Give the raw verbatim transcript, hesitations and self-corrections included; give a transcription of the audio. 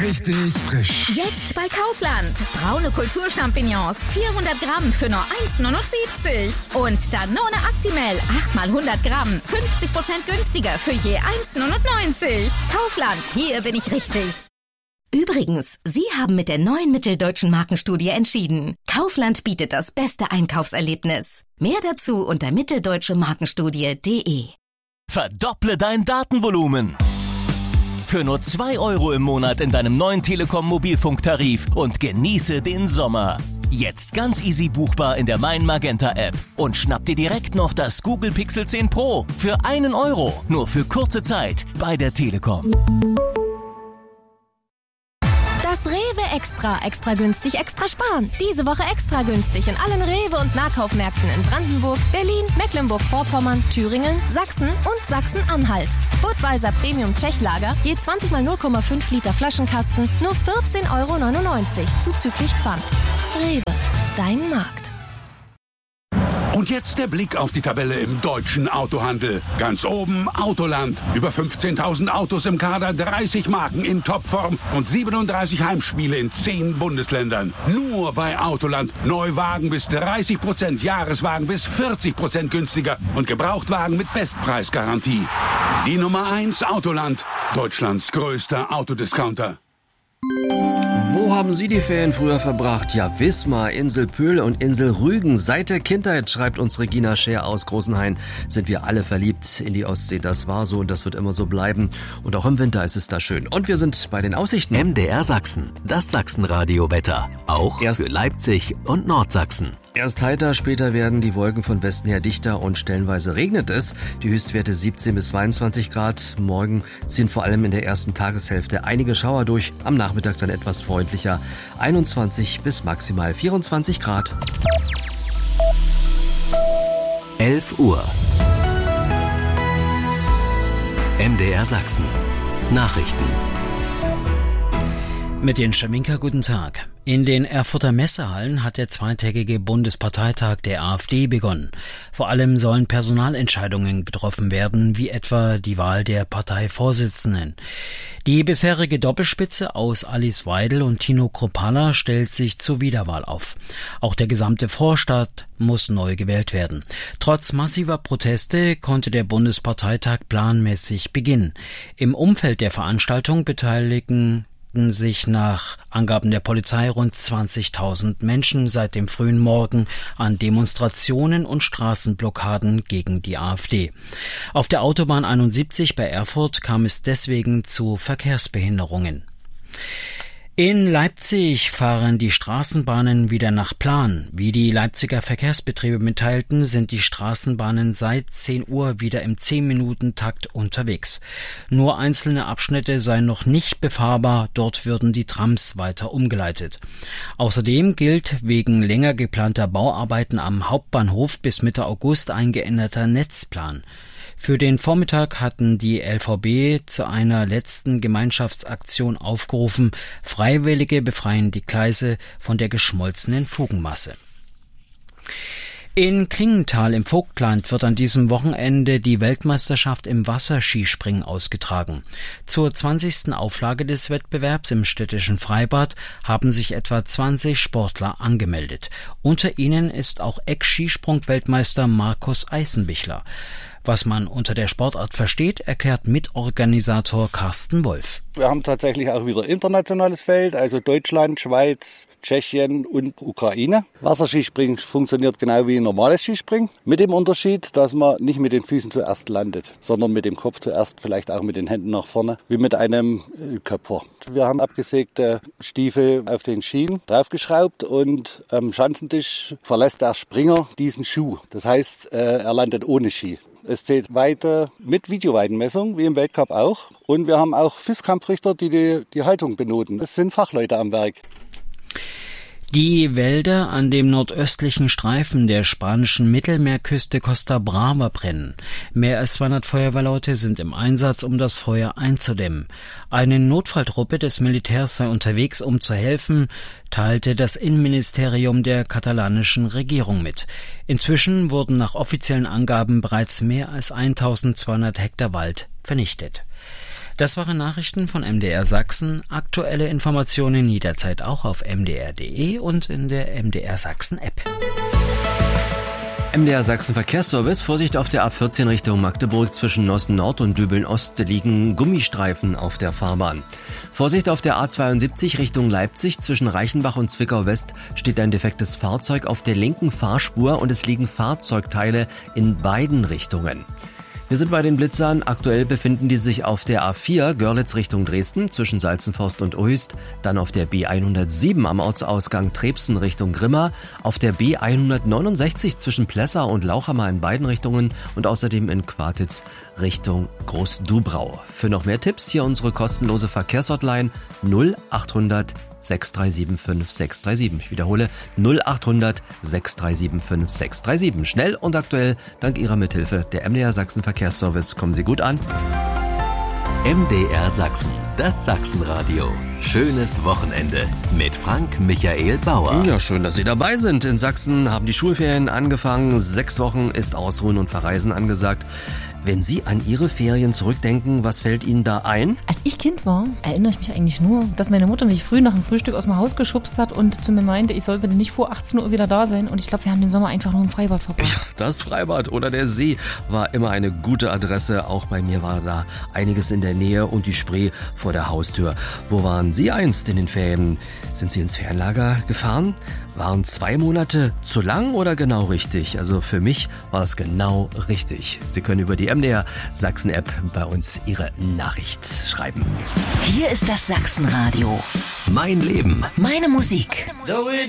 richtig frisch. Jetzt bei Kaufland. Braune Kulturchampignons, vierhundert Gramm für nur eins Komma neunundsiebzig. Und Danone Actimel, acht mal hundert Gramm, fünfzig Prozent günstiger für je eins Komma neunundneunzig. Kaufland, hier bin ich richtig. Übrigens, Sie haben mit der neuen Mitteldeutschen Markenstudie entschieden. Kaufland bietet das beste Einkaufserlebnis. Mehr dazu unter mitteldeutsche markenstudie punkt de. Verdopple dein Datenvolumen. Für nur zwei Euro im Monat in deinem neuen Telekom Mobilfunktarif und genieße den Sommer. Jetzt ganz easy buchbar in der Mein Magenta App. Und schnapp dir direkt noch das Google Pixel zehn Pro für einen Euro. Nur für kurze Zeit bei der Telekom. Das Rewe Extra, extra günstig, extra sparen. Diese Woche extra günstig in allen Rewe- und Nahkaufmärkten in Brandenburg, Berlin, Mecklenburg-Vorpommern, Thüringen, Sachsen und Sachsen-Anhalt. Budweiser Premium Tschechlager, je zwanzig mal null Komma fünf Liter Flaschenkasten, nur vierzehn Euro neunundneunzig, zuzüglich Pfand. Rewe, dein Markt. Und jetzt der Blick auf die Tabelle im deutschen Autohandel. Ganz oben Autoland. Über fünfzehntausend Autos im Kader, dreißig Marken in Topform und siebenunddreißig Heimspiele in zehn Bundesländern. Nur bei Autoland. Neuwagen bis dreißig Prozent, Jahreswagen bis vierzig Prozent günstiger und Gebrauchtwagen mit Bestpreisgarantie. Die Nummer eins Autoland. Deutschlands größter Autodiscounter. Wo haben Sie die Ferien früher verbracht? Ja, Wismar, Insel Pöhl und Insel Rügen. Seit der Kindheit, schreibt uns Regina Scher aus Großenhain, sind wir alle verliebt in die Ostsee. Das war so und das wird immer so bleiben. Und auch im Winter ist es da schön. Und wir sind bei den Aussichten. M D R Sachsen, das Sachsenradio-Wetter. Auch Erst für Leipzig und Nordsachsen. Erst heiter, später werden die Wolken von Westen her dichter und stellenweise regnet es. Die Höchstwerte siebzehn bis zweiundzwanzig Grad. Morgen ziehen vor allem in der ersten Tageshälfte einige Schauer durch. Am Nachmittag dann etwas freundlicher. einundzwanzig bis maximal vierundzwanzig Grad. elf Uhr. M D R Sachsen. Nachrichten. Mit den Schaminka, guten Tag. In den Erfurter Messehallen hat der zweitägige Bundesparteitag der AfD begonnen. Vor allem sollen Personalentscheidungen getroffen werden, wie etwa die Wahl der Parteivorsitzenden. Die bisherige Doppelspitze aus Alice Weidel und Tino Kruppalla stellt sich zur Wiederwahl auf. Auch der gesamte Vorstand muss neu gewählt werden. Trotz massiver Proteste konnte der Bundesparteitag planmäßig beginnen. Im Umfeld der Veranstaltung beteiligen sich nach Angaben der Polizei rund zwanzigtausend Menschen seit dem frühen Morgen an Demonstrationen und Straßenblockaden gegen die AfD. Auf der Autobahn einundsiebzig bei Erfurt kam es deswegen zu Verkehrsbehinderungen. In Leipzig fahren die Straßenbahnen wieder nach Plan. Wie die Leipziger Verkehrsbetriebe mitteilten, sind die Straßenbahnen seit zehn Uhr wieder im zehn-Minuten-Takt unterwegs. Nur einzelne Abschnitte seien noch nicht befahrbar, dort würden die Trams weiter umgeleitet. Außerdem gilt wegen länger geplanter Bauarbeiten am Hauptbahnhof bis Mitte August ein geänderter Netzplan. Für den Vormittag hatten die L V B zu einer letzten Gemeinschaftsaktion aufgerufen. Freiwillige befreien die Gleise von der geschmolzenen Fugenmasse. In Klingenthal im Vogtland wird an diesem Wochenende die Weltmeisterschaft im Wasserskispringen ausgetragen. Zur zwanzigsten Auflage des Wettbewerbs im städtischen Freibad haben sich etwa zwanzig Sportler angemeldet. Unter ihnen ist auch Eck-Skisprung-Weltmeister Markus Eisenbichler. Was man unter der Sportart versteht, erklärt Mitorganisator Carsten Wolf. Wir haben tatsächlich auch wieder internationales Feld, also Deutschland, Schweiz, Tschechien und Ukraine. Wasserskispringen funktioniert genau wie normales Skispringen, mit dem Unterschied, dass man nicht mit den Füßen zuerst landet, sondern mit dem Kopf zuerst, vielleicht auch mit den Händen nach vorne, wie mit einem Köpfer. Wir haben abgesägte Stiefel auf den Schienen draufgeschraubt und am Schanzentisch verlässt der Springer diesen Schuh. Das heißt, er landet ohne Ski. Es zählt Weite mit Videoweitenmessung, wie im Weltcup auch. Und wir haben auch F I S-Kampfrichter, die, die die Haltung benoten. Es sind Fachleute am Werk. Die Wälder an dem nordöstlichen Streifen der spanischen Mittelmeerküste Costa Brava brennen. Mehr als zweihundert Feuerwehrleute sind im Einsatz, um das Feuer einzudämmen. Eine Notfalltruppe des Militärs sei unterwegs, um zu helfen, teilte das Innenministerium der katalanischen Regierung mit. Inzwischen wurden nach offiziellen Angaben bereits mehr als eintausendzweihundert Hektar Wald vernichtet. Das waren Nachrichten von M D R Sachsen. Aktuelle Informationen jederzeit auch auf m d r punkt d e und in der M D R Sachsen App. M D R Sachsen Verkehrsservice. Vorsicht auf der A vierzehn Richtung Magdeburg. Zwischen Nossen Nord und Dübeln Ost liegen Gummistreifen auf der Fahrbahn. Vorsicht auf der A zweiundsiebzig Richtung Leipzig. Zwischen Reichenbach und Zwickau West steht ein defektes Fahrzeug auf der linken Fahrspur und es liegen Fahrzeugteile in beiden Richtungen. Wir sind bei den Blitzern. Aktuell befinden die sich auf der A vier Görlitz Richtung Dresden zwischen Salzenforst und Uhyst, dann auf der B hundertsieben am Ortsausgang Trebsen Richtung Grimma, auf der B hundertneunundsechzig zwischen Plessa und Lauchhammer in beiden Richtungen und außerdem in Quartitz Richtung Großdubrau. Für noch mehr Tipps hier unsere kostenlose Verkehrshotline null achthundert sechs drei sieben fünf sechs drei sieben. Ich wiederhole null achthundert sechs drei sieben fünf sechs drei sieben. Schnell und aktuell dank Ihrer Mithilfe. Der M D R Sachsen Verkehrsservice. Kommen Sie gut an. M D R Sachsen, das Sachsenradio. Schönes Wochenende mit Frank Michael Bauer. Ja, schön, dass Sie dabei sind. In Sachsen haben die Schulferien angefangen. Sechs Wochen ist Ausruhen und Verreisen angesagt. Wenn Sie an Ihre Ferien zurückdenken, was fällt Ihnen da ein? Als ich Kind war, erinnere ich mich eigentlich nur, dass meine Mutter mich früh nach dem Frühstück aus dem Haus geschubst hat und zu mir meinte, ich soll bitte nicht vor achtzehn Uhr wieder da sein. Und ich glaube, wir haben den Sommer einfach nur im Freibad verbracht. Ja, das Freibad oder der See war immer eine gute Adresse. Auch bei mir war da einiges in der Nähe und die Spree vor der Haustür. Wo waren Sie einst in den Ferien? Sind Sie ins Ferienlager gefahren? Waren zwei Monate zu lang oder genau richtig? Also für mich war es genau richtig. Sie können über die M D R Sachsen App bei uns Ihre Nachricht schreiben. Hier ist das Sachsenradio. Mein Leben. Meine Musik.